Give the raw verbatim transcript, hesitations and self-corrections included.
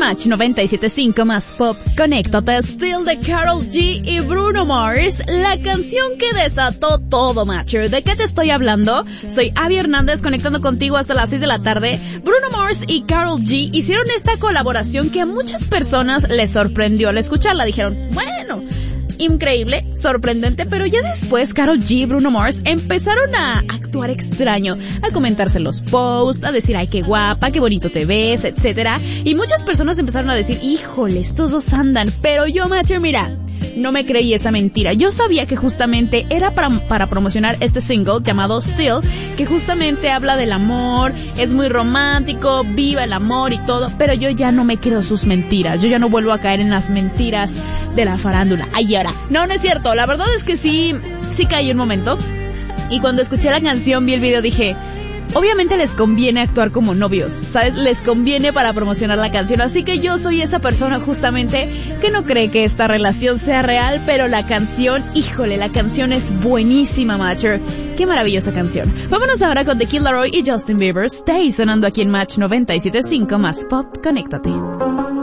Match noventa y siete punto cinco más pop, conéctate. Still de Karol G y Bruno Mars, la canción que desató todo, Matcher. ¿De qué te estoy hablando? Soy Abby Hernández, conectando contigo hasta las seis de la tarde. Bruno Mars y Karol G hicieron esta colaboración que a muchas personas les sorprendió al escucharla. Dijeron, bueno, increíble, sorprendente, pero ya después Karol G y Bruno Mars empezaron a actuar extraño, a comentarse los posts, a decir, ay, qué guapa, qué bonito te ves, etcétera. Y muchas personas empezaron a decir, híjole, estos dos andan. Pero yo, Matcher, mira, no me creí esa mentira. Yo sabía que justamente era para, para promocionar este single llamado Still, que justamente habla del amor, es muy romántico, viva el amor y todo, pero yo ya no me creo sus mentiras. Yo ya no vuelvo a caer en las mentiras de la farándula. Ay, ahora. No, no es cierto. La verdad es que sí, sí caí un momento. Y cuando escuché la canción, vi el video, dije, obviamente les conviene actuar como novios, ¿sabes? Les conviene para promocionar la canción. Así que yo soy esa persona justamente que no cree que esta relación sea real, pero la canción, híjole, la canción es buenísima, Matcher. Qué maravillosa canción. Vámonos ahora con The Kid Laroi y Justin Bieber. Stay sonando aquí en Match noventa y siete punto cinco más pop, conéctate.